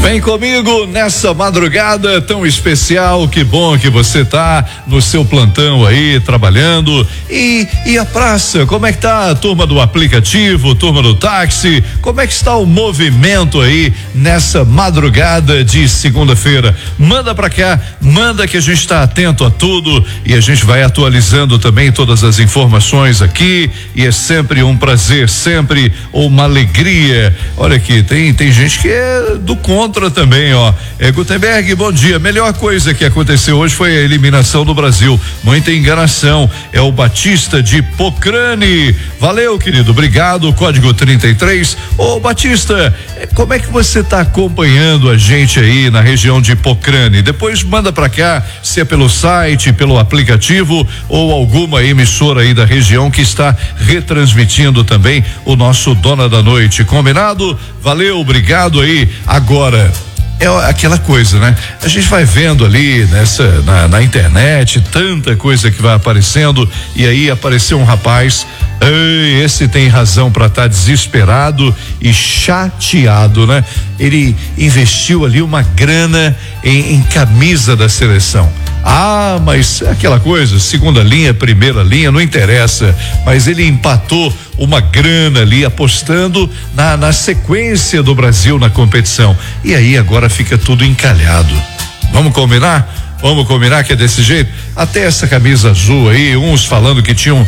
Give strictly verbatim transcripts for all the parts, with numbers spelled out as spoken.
Vem comigo nessa madrugada tão especial, que bom que você tá no seu plantão aí, trabalhando. E, e a praça, como é que tá a turma do aplicativo, turma do táxi? Como é que está o movimento aí nessa madrugada de segunda-feira? Manda pra cá, manda que a gente tá atento a tudo e a gente vai atualizando também todas as informações aqui, e é sempre um prazer, sempre uma alegria. Olha aqui, tem, tem gente que é do contra também, ó. É, Gutenberg, bom dia. Melhor coisa que aconteceu hoje foi a eliminação do Brasil. Muita enganação. É o Batista de Pocrane. Valeu, querido. Obrigado. Código trinta e três. Ô, Batista, como é que você tá acompanhando a gente aí na região de Pocrane? Depois manda pra cá, se é pelo site, pelo aplicativo ou alguma emissora aí da região que está retransmitindo também o nosso Dona da Noite. Combinado? Valeu, obrigado aí. Agora, é aquela coisa, né? A gente vai vendo ali nessa na, na internet tanta coisa que vai aparecendo, e aí apareceu um rapaz, ei, esse tem razão para estar tá desesperado e chateado, né? Ele investiu ali uma grana em, em camisa da seleção. Ah, mas aquela coisa, segunda linha, primeira linha, não interessa, mas ele empatou uma grana ali apostando na, na sequência do Brasil na competição, e aí agora fica tudo encalhado. Vamos combinar? Vamos combinar que é desse jeito? Até essa camisa azul aí, uns falando que tinham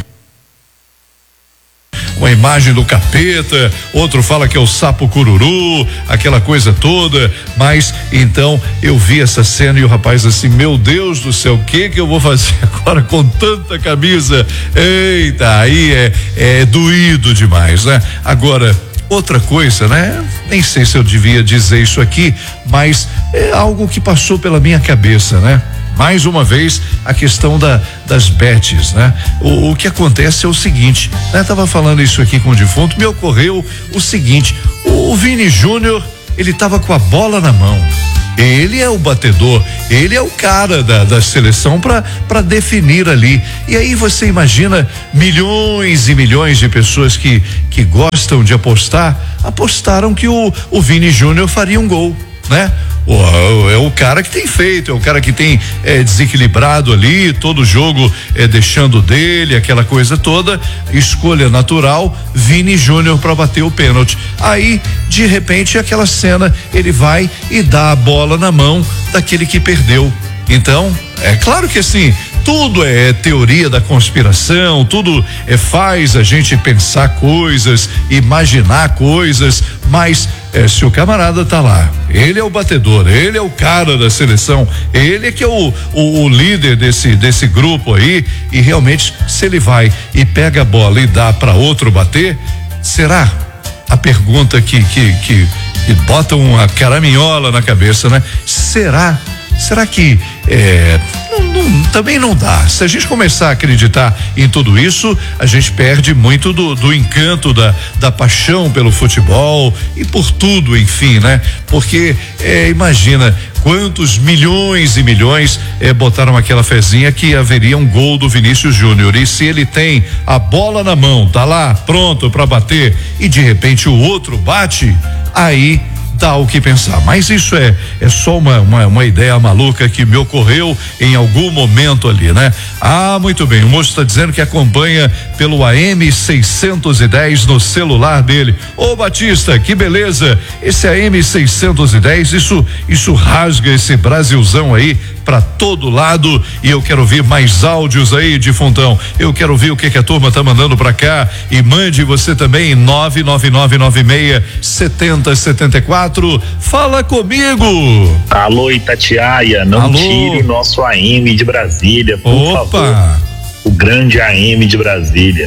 uma imagem do capeta, outro fala que é o sapo cururu, aquela coisa toda, mas então eu vi essa cena e o rapaz assim, meu Deus do céu, o que que eu vou fazer agora com tanta camisa? Eita, aí é, é doído demais, né? Agora, outra coisa, né? Nem sei se eu devia dizer isso aqui, mas é algo que passou pela minha cabeça, né? Mais uma vez, a questão da, das bets, né? O, o que acontece é o seguinte, né? Tava falando isso aqui com o defunto, me ocorreu o seguinte, o, o Vini Júnior, ele tava com a bola na mão, ele é o batedor, ele é o cara da, da seleção para para definir ali, e aí você imagina milhões e milhões de pessoas que que gostam de apostar, apostaram que o, o Vini Júnior faria um gol, né? Oh, é o cara que tem feito, é o cara que tem é, desequilibrado ali todo o jogo, é, deixando dele, aquela coisa toda. Escolha natural, Vini Júnior para bater o pênalti. Aí, de repente, aquela cena, ele vai e dá a bola na mão daquele que perdeu. Então, é claro que assim, tudo é teoria da conspiração, tudo é, faz a gente pensar coisas, imaginar coisas, mas é, se o camarada tá lá, ele é o batedor, ele é o cara da seleção, ele é que é o, o, o líder desse, desse grupo aí, e realmente se ele vai e pega a bola e dá para outro bater, será? A pergunta que, que, que, que bota uma caraminhola na cabeça, né? Será? Será que é, não, não, também não dá. Se a gente começar a acreditar em tudo isso, a gente perde muito do, do encanto, da, da paixão pelo futebol e por tudo, enfim, né? Porque é, imagina quantos milhões e milhões é, botaram aquela fezinha que haveria um gol do Vinícius Júnior, e se ele tem a bola na mão, tá lá pronto para bater, e de repente o outro bate, aí dá o que pensar, mas isso é é só uma, uma uma ideia maluca que me ocorreu em algum momento ali, né? Ah, muito bem, o moço está dizendo que acompanha pelo A M seiscentos e dez no celular dele. Ô Batista, que beleza, esse A M seiscentos e dez, isso isso rasga esse Brasilzão aí para todo lado, e eu quero ouvir mais áudios aí, Defuntão. Eu quero ouvir o que que a turma tá mandando para cá, e mande você também nove nove nove nove seis sete zero sete quatro. Fala comigo. Alô, Itatiaia, não Alô. tire nosso A M de Brasília, por Opa. favor. O grande A M de Brasília.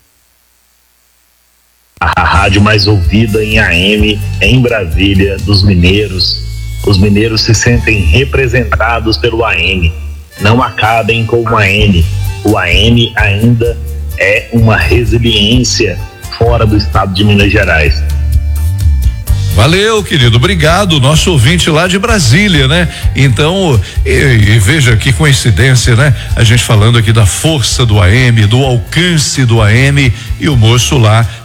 A rádio mais ouvida em A M em Brasília, dos mineiros. Os mineiros se sentem representados pelo A M. Não acabem com o A M. O A M ainda é uma resiliência fora do estado de Minas Gerais. Valeu, querido, obrigado, nosso ouvinte lá de Brasília, né? Então, e, e veja que coincidência, né? A gente falando aqui da força do A M, do alcance do A M, e o moço lá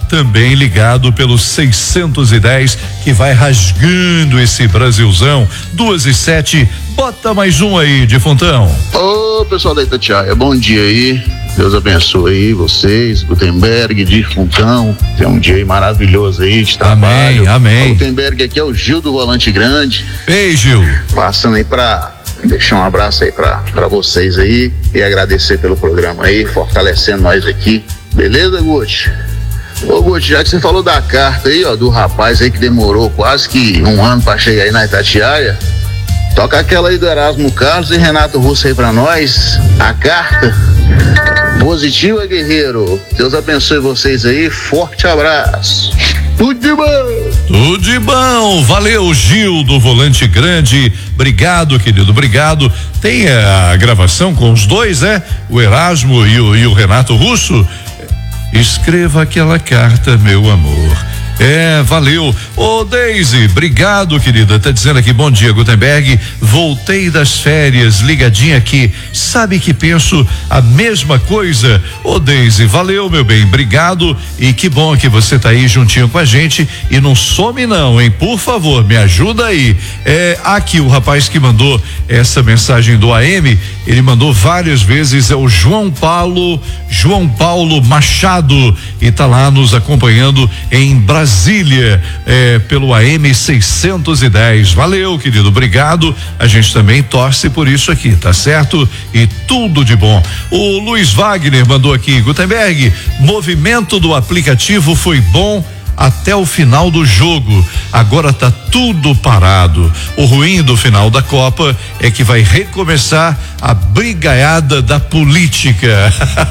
também ligado pelo seiscentos e dez, que vai rasgando esse Brasilzão. Duas e sete, bota mais um aí, Defuntão. Ô, pessoal da Itatiaia, bom dia aí. Deus abençoe aí vocês, Gutenberg, Defuntão. Tem um dia aí maravilhoso aí de trabalho. Amém, amém. O Gutenberg aqui é o Gil do Volante Grande. Ei, Gil. Passando aí pra deixar um abraço aí pra, pra vocês aí e agradecer pelo programa aí, fortalecendo nós aqui. Beleza, Guti? Ô, Guti, já que você falou da carta aí, ó, do rapaz aí que demorou quase que um ano pra chegar aí na Itatiaia, toca aquela aí do Erasmo Carlos e Renato Russo aí pra nós, a carta positiva, guerreiro. Deus abençoe vocês aí, forte abraço. Tudo de bom. Tudo de bom. Valeu, Gil do Volante Grande. Obrigado, querido. Obrigado. Tem a gravação com os dois, é? O Erasmo e o, e o Renato Russo. Escreva aquela carta, meu amor. É, valeu. Ô, Deise, obrigado, querida. Tá dizendo aqui, bom dia, Gutenberg. Voltei das férias, ligadinha aqui. Sabe que penso a mesma coisa? Ô, Deise, valeu, meu bem. Obrigado. E que bom que você tá aí juntinho com a gente. E não some, não, hein? Por favor, me ajuda aí. É, aqui o rapaz que mandou essa mensagem do A M, ele mandou várias vezes, é o João Paulo, João Paulo Machado, e tá lá nos acompanhando em Brasília. Brasília, é, pelo A M seiscentos e dez. Valeu, querido, obrigado. A gente também torce por isso aqui, tá certo? E tudo de bom. O Luiz Wagner mandou aqui, Gutenberg, movimento do aplicativo foi bom até o final do jogo. Agora tá tudo parado. O ruim do final da Copa é que vai recomeçar a brigaiada da política.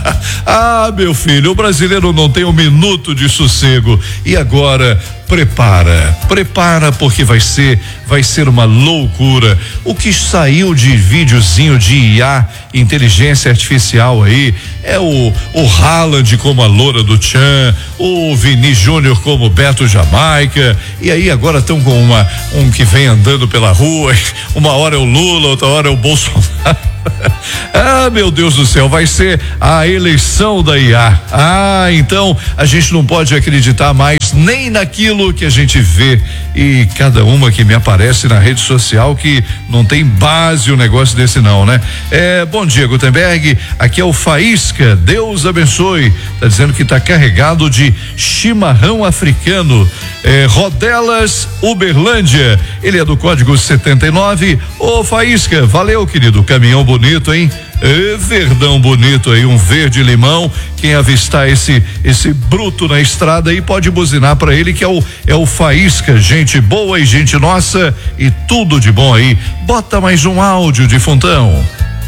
Ah, meu filho, o brasileiro não tem um minuto de sossego. E agora prepara, prepara porque vai ser, vai ser uma loucura. O que saiu de videozinho de I A, inteligência artificial aí, é o o Haaland como a loura do Tchan, o Vini Júnior como Beto Jamaica, e aí agora estão com uma um que vem andando pela rua, uma hora é o Lula, outra hora é o Bolsonaro. Ah, meu Deus do céu, vai ser a eleição da I A. Ah, então a gente não pode acreditar mais nem naquilo que a gente vê, e cada uma que me aparece na rede social que não tem base o um negócio desse não, né? É, bom dia, Gutenberg, aqui é o Faísca, Deus abençoe, tá dizendo que tá carregado de chimarrão africano, é, Rodelas, Uberlândia, ele é do código setenta e nove. Ô, Faísca, valeu, querido, caminhão bonito, hein? É, verdão bonito aí, um verde limão. Quem avistar esse esse bruto na estrada aí pode buzinar pra ele, que é o é o Faísca, gente boa e gente nossa, e tudo de bom aí. Bota mais um áudio, Defuntão.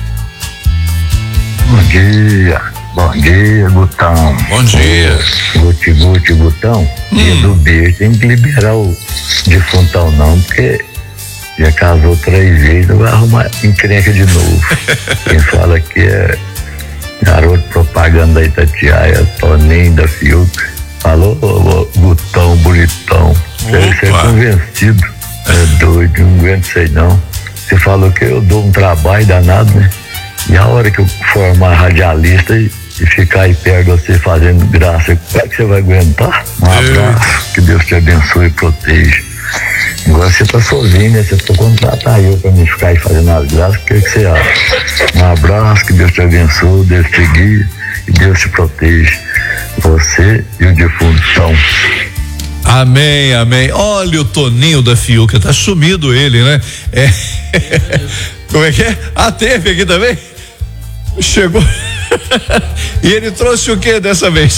Bom dia, bom dia, Gutão. Bom dia. Guti, Guti, Gutão. Hum. Dia do beijo, tem que liberar o Defuntão não, porque já casou três vezes, não vai arrumar encrenca de novo. Quem fala que é garoto propaganda da Itatiaia, Toninho da Fiuca. Falou, ô, Gutão, bonitão. Deve ser convencido. É doido, não aguento isso aí não. Você falou que eu dou um trabalho danado, né? E a hora que eu formar radialista e, e ficar aí perto de você fazendo graça, como é que você vai aguentar? Um abraço, que Deus te abençoe e proteja. Agora você tá sozinho, né? Você pode contratar eu pra me ficar aí fazendo as graças, o que, que você acha? Um abraço, que Deus te abençoe, Deus te guie e Deus te proteja. Você e o Defuntão. Amém, amém. Olha o Toninho da Fiuca, tá sumido ele, né? É. Como é que é? Ah, teve aqui também? Chegou. E ele trouxe o que dessa vez?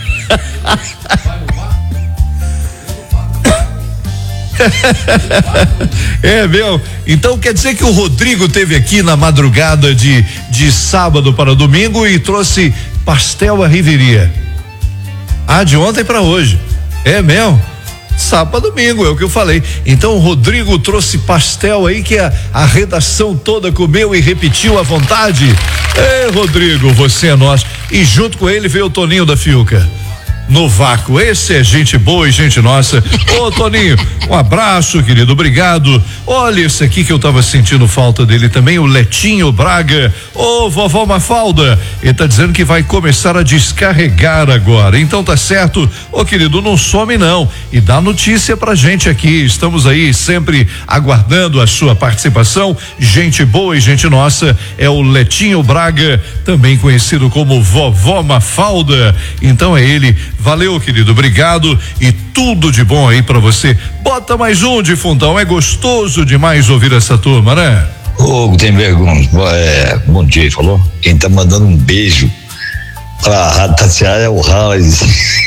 É, meu, então quer dizer que o Rodrigo teve aqui na madrugada de, de sábado para domingo e trouxe pastel à Riveria. Ah, de ontem para hoje. É mesmo? Sábado para domingo, é o que eu falei. Então o Rodrigo trouxe pastel aí que a, a redação toda comeu e repetiu à vontade. Ei, Rodrigo, você é nosso. E junto com ele veio o Toninho da Fiuca. no vácuo. Esse é gente boa e gente nossa. Ô Toninho, um abraço, querido, obrigado. Olha esse aqui que eu tava sentindo falta dele também, o Letinho Braga. Ô vovó Mafalda, ele tá dizendo que vai começar a descarregar agora, então tá certo. Ô querido, não some não e dá notícia pra gente aqui, estamos aí sempre aguardando a sua participação. Gente boa e gente nossa é o Letinho Braga, também conhecido como vovó Mafalda. Então é ele. Valeu, querido, obrigado e tudo de bom aí pra você. Bota mais um, Defuntão, é gostoso demais ouvir essa turma, né? Ô, Gutenberg, é, bom dia, falou? Quem tá mandando um beijo pra Rádio Tatiana é o Haaland.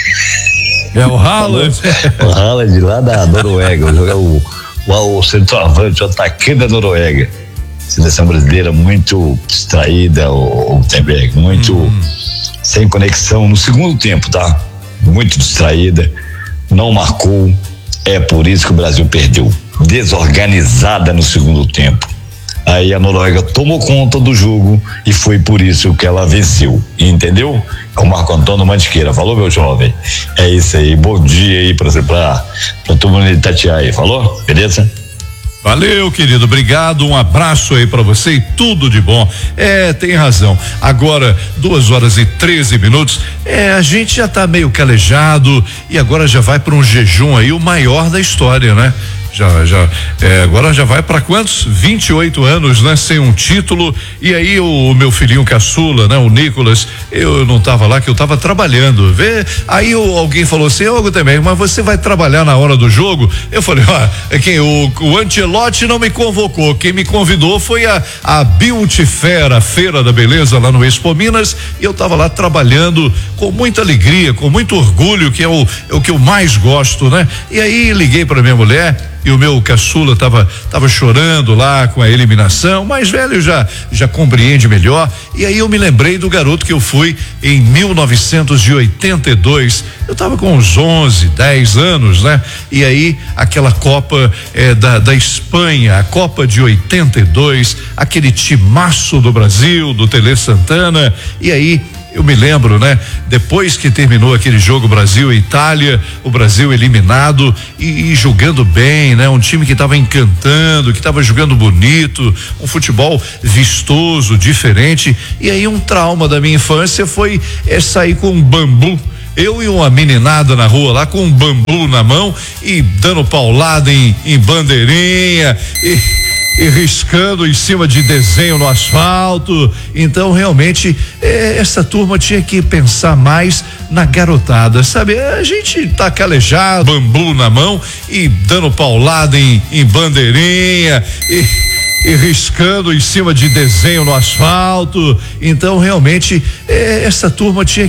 É o Haaland? O Haaland lá da Noruega, o, o, o centroavante, o atacante da Noruega. Seleção brasileira muito distraída, o Gutenberg, muito hum. sem conexão no segundo tempo, tá? Muito distraída, não marcou, é por isso que o Brasil perdeu, desorganizada no segundo tempo. Aí a Noruega tomou conta do jogo e foi por isso que ela venceu, entendeu? É o Marco Antônio Mantiqueira, falou, meu jovem? É isso aí, bom dia aí pra, pra, pra todo mundo de Itatiaia, falou? Beleza? Valeu, querido, obrigado, um abraço aí pra você e tudo de bom. É, tem razão. Agora, duas horas e treze minutos, é, a gente já tá meio calejado e agora já vai pra um jejum aí, o maior da história, né? Já, já, é, agora já vai para quantos? vinte e oito anos, né? Sem um título. E aí o, o meu filhinho caçula, né? O Nicolas, eu não tava lá, que eu tava trabalhando. Vê? Aí o, alguém falou assim, ô Gutenberg, mas você vai trabalhar na hora do jogo? Eu falei, ó, é quem, o, o Ancelotti não me convocou, quem me convidou foi a, a Beauty Fair, a Feira da Beleza lá no Expo Minas, e eu tava lá trabalhando com muita alegria, com muito orgulho, que é o, é o que eu mais gosto, né? E aí liguei para minha mulher, e o meu caçula tava, tava chorando lá com a eliminação, mais velho já, já compreende melhor. E aí eu me lembrei do garoto que eu fui em mil novecentos e oitenta e dois. Eu tava com uns onze, dez anos, né? E aí aquela Copa eh, da, da Espanha, a Copa de oitenta e dois, aquele timaço do Brasil, do Tele Santana. E aí eu me lembro, né? Depois que terminou aquele jogo Brasil e Itália, o Brasil eliminado e, e jogando bem, né? Um time que estava encantando, que estava jogando bonito, um futebol vistoso, diferente. E aí um trauma da minha infância foi é, sair com um bambu. Eu e uma meninada na rua lá com um bambu na mão e dando paulada em, em bandeirinha e e riscando em cima de desenho no asfalto. Então realmente eh, essa turma tinha que pensar mais na garotada, sabe? A gente tá calejado, bambu na mão e dando paulada em, em bandeirinha e e riscando em cima de desenho no asfalto. Então realmente eh, essa turma tinha